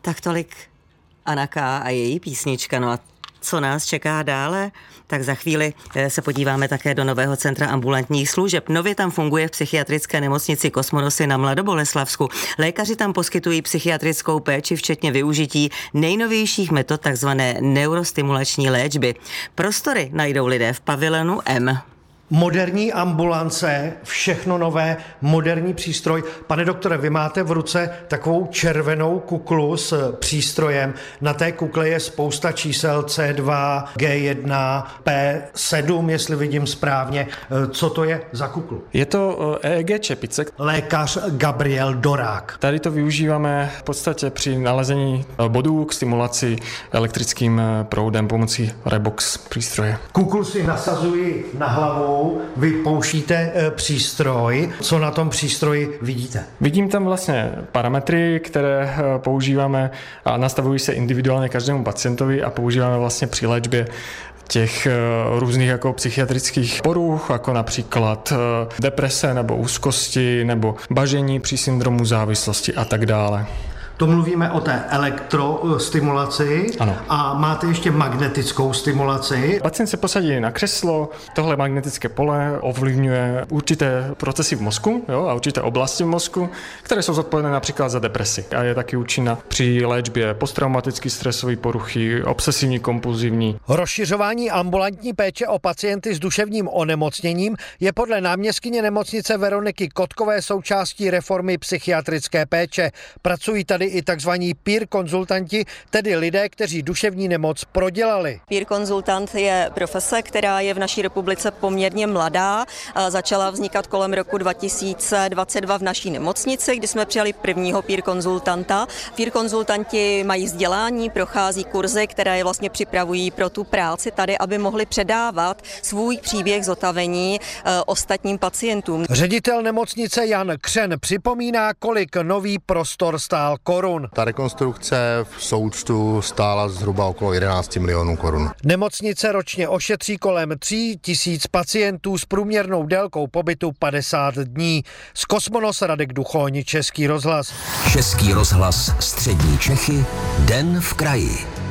Tak tolik Anna K. a její písnička. No a co nás čeká dále? Tak za chvíli se podíváme také do nového centra ambulantních služeb. Nově tam funguje v psychiatrické nemocnici Kosmonosy na Mladoboleslavsku. Lékaři tam poskytují psychiatrickou péči, včetně využití nejnovějších metod takzvané neurostimulační léčby. Prostory najdou lidé v pavilonu M. Moderní ambulance, všechno nové, moderní přístroj. Pane doktore, vy máte v ruce takovou červenou kuklu s přístrojem. Na té kukle je spousta čísel C2, G1, P7, jestli vidím správně. Co to je za kuklu? Je to EEG čepice. Lékař Gabriel Dorák. Tady to využíváme v podstatě při nalezení bodů k stimulaci elektrickým proudem pomocí Rebox přístroje. Kuklu si nasazuji na hlavu. Vy pouštíte přístroj. Co na tom přístroji vidíte? Vidím tam vlastně parametry, které používáme a nastavují se individuálně každému pacientovi a používáme vlastně při léčbě těch různých jako psychiatrických poruch, jako například deprese nebo úzkosti nebo bažení při syndromu závislosti a tak dále. To mluvíme o té elektrostimulaci. Ano. A máte ještě magnetickou stimulaci. Pacient se posadí na křeslo, tohle magnetické pole ovlivňuje určité procesy v mozku, a určité oblasti v mozku, které jsou zodpovědné například za depresi a je taky účinná při léčbě posttraumatické stresové poruchy, obsesivní kompulzivní. Rozšiřování ambulantní péče o pacienty s duševním onemocněním je podle náměstkyně nemocnice Veroniky Kotkové součástí reformy psychiatrické péče. Pracují tady i takzvaní peer konzultanti, tedy lidé, kteří duševní nemoc prodělali. Peer konzultant je profese, která je v naší republice poměrně mladá. Začala vznikat kolem roku 2022 v naší nemocnici, kdy jsme přijali prvního peer konzultanta. Peer konzultanti mají vzdělání, prochází kurzy, které je vlastně připravují pro tu práci tady, aby mohli předávat svůj příběh zotavení ostatním pacientům. Ředitel nemocnice Jan Křen připomíná, kolik nový prostor stál korun. Ta rekonstrukce v součtu stála zhruba okolo 11 milionů korun. Nemocnice ročně ošetří kolem 3 000 pacientů s průměrnou délkou pobytu 50 dní. Z Kosmonos Radek Duchoň, Český rozhlas. Český rozhlas Střední Čechy, Den v kraji.